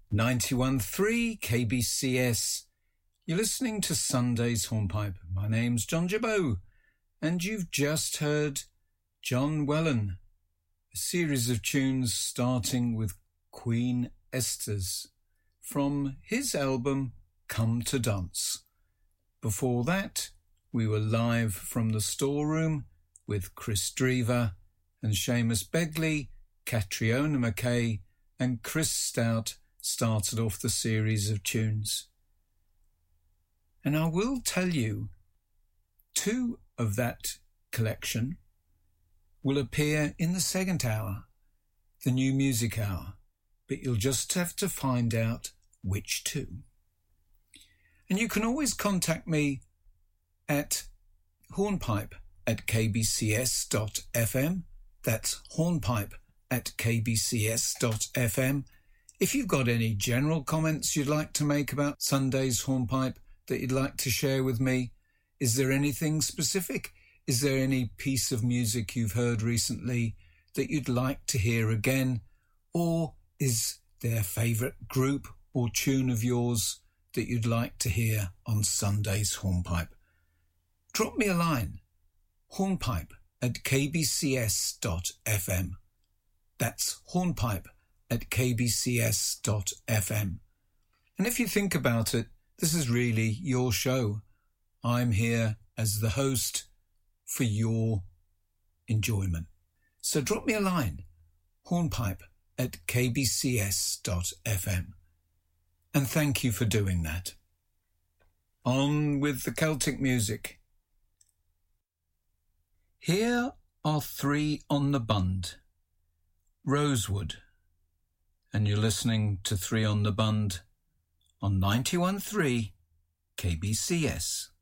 91.3 KBCS. You're listening to Sunday's Hornpipe. My name's John Jabot, and you've just heard John Whelan, a series of tunes starting with Queen Esther's from his album Come to Dance. Before that, we were live from the storeroom with Chris Drever and Seamus Begley, Catriona McKay and Chris Stout started off the series of tunes. And I will tell you, 2 of that collection will appear in the second hour, the new music hour, but you'll just have to find out which 2. And you can always contact me at hornpipe@kbcs.fm. That's hornpipe@kbcs.fm. If you've got any general comments you'd like to make about Sunday's Hornpipe that you'd like to share with me, is there anything specific? Is there any piece of music you've heard recently that you'd like to hear again? Or is there a favourite group or tune of yours that you'd like to hear on Sunday's Hornpipe? Drop me a line, hornpipe@kbcs.fm. That's hornpipe@kbcs.fm. And if you think about it, this is really your show. I'm here as the host for your enjoyment. So drop me a line, hornpipe@kbcs.fm. And thank you for doing that. On with the Celtic music. Here are 3 on the Bund. Rosewood. And you're listening to 3 on the Bund on 91.3 KBCS.